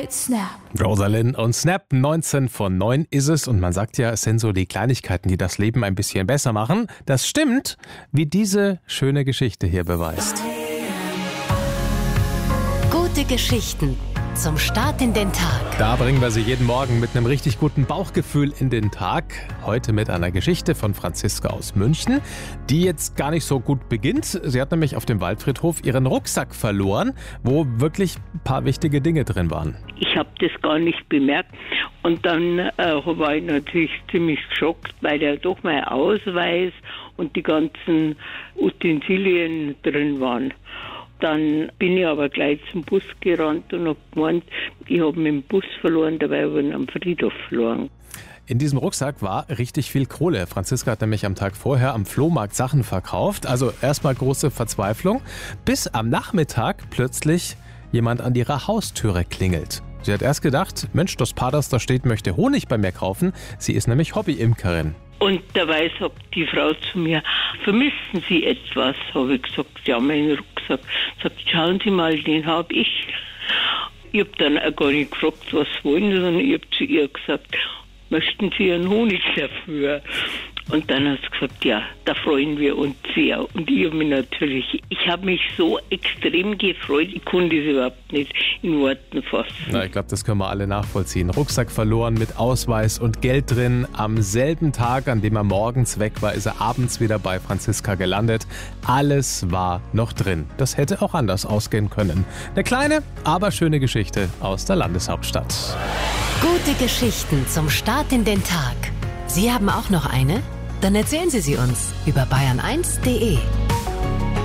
mit Snap. Rosalind und Snap, 19:09 ist es und man sagt ja, es sind so die Kleinigkeiten, die das Leben ein bisschen besser machen. Das stimmt, wie diese schöne Geschichte hier beweist. Gute Geschichten zum Start in den Tag. Da bringen wir sie jeden Morgen mit einem richtig guten Bauchgefühl in den Tag. Heute mit einer Geschichte von Franziska aus München, die jetzt gar nicht so gut beginnt. Sie hat nämlich auf dem Waldfriedhof ihren Rucksack verloren, wo wirklich ein paar wichtige Dinge drin waren. Ich habe das gar nicht bemerkt und dann war ich natürlich ziemlich geschockt, weil ja doch mein Ausweis und die ganzen Utensilien drin waren. Dann bin ich aber gleich zum Bus gerannt und habe gemeint, ich habe mit dem Bus verloren, dabei habe ich ihn am Friedhof verloren. In diesem Rucksack war richtig viel Kohle. Franziska hat nämlich am Tag vorher am Flohmarkt Sachen verkauft. Also erstmal große Verzweiflung, bis am Nachmittag plötzlich jemand an ihrer Haustüre klingelt. Sie hat erst gedacht, Mensch, das Paar, das da steht, möchte Honig bei mir kaufen. Sie ist nämlich Hobbyimkerin. Und dabei sagt die Frau zu mir, vermissen Sie etwas? Habe ich gesagt, ja, meinen Rucksack. Sagt, schauen Sie mal, den habe ich. Ich habe dann auch gar nicht gefragt, was wollen Sie, sondern ich habe zu ihr gesagt, möchten Sie einen Honig dafür? Und dann hat sie gesagt, ja, da freuen wir uns sehr. Und ich habe mich so extrem gefreut, ich konnte es überhaupt nicht in Worten fassen. Na, ich glaube, das können wir alle nachvollziehen. Rucksack verloren mit Ausweis und Geld drin. Am selben Tag, an dem er morgens weg war, ist er abends wieder bei Franziska gelandet. Alles war noch drin. Das hätte auch anders ausgehen können. Eine kleine, aber schöne Geschichte aus der Landeshauptstadt. Gute Geschichten zum Start in den Tag. Sie haben auch noch eine? Dann erzählen Sie sie uns über bayern1.de.